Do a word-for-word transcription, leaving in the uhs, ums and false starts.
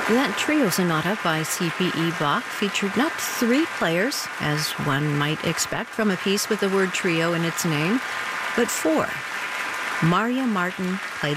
That trio sonata by C P E Bach featured not three players, as one might expect from a piece with the word trio in its name, but four. Marja Martin played